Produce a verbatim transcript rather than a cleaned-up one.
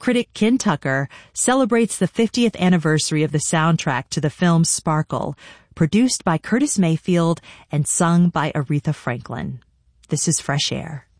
Critic Ken Tucker celebrates the fiftieth anniversary of the soundtrack to the film Sparkle, produced by Curtis Mayfield and sung by Aretha Franklin. This is Fresh Air.